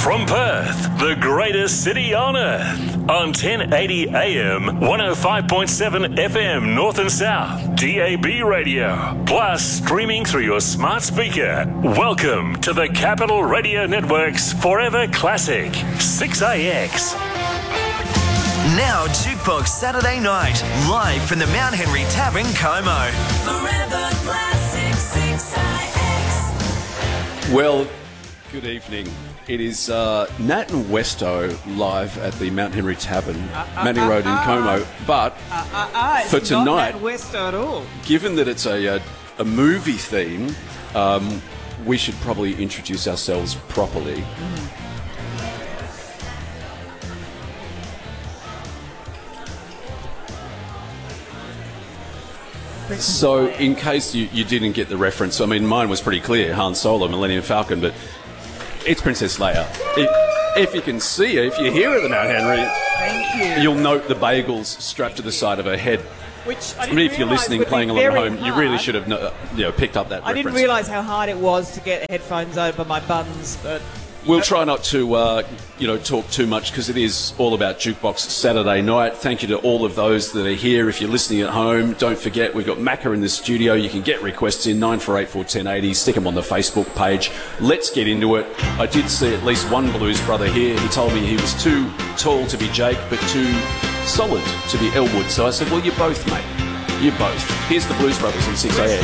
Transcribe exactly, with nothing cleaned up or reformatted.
From Perth, the greatest city on earth, on ten eighty A M, one oh five point seven F M North and South, D A B radio, plus streaming through your smart speaker. Welcome to the Capital Radio Network's Forever Classic, six A X. Now Jukebox Saturday Night, live from the Mount Henry Tavern, Como. Forever Classic, six A X. Well, good evening. It is uh, Nat and Westo live at the Mount Henry Tavern, uh, uh, Manning uh, Road in uh, Como. But uh, uh, uh, for tonight, not Nat and Westo at all. Given that it's a, a, a movie theme, um, we should probably introduce ourselves properly. Mm. So, in case you, you didn't get the reference, I mean, mine was pretty clear, Han Solo, Millennium Falcon, but it's Princess Leia. If, if you can see her, if you hear her at the Mount Henry, Thank you. You'll note the bagels strapped to the side of her head. Which I, I mean, if you're listening, playing along at home, hard. you really should have no, you know, picked up that I reference. didn't realise how hard it was to get headphones over my buns, but... We'll try not to, uh, you know, talk too much because it is all about Jukebox Saturday Night. Thank you to all of those that are here. If you're listening at home, don't forget we've got Macca in the studio. You can get requests in nine four eight four, one oh eight oh. Stick them on the Facebook page. Let's get into it. I did see at least one blues brother here. He told me he was too tall to be Jake, but too solid to be Elwood. So I said, well, you're both, mate. You're both. Here's the Blues Brothers on six A X.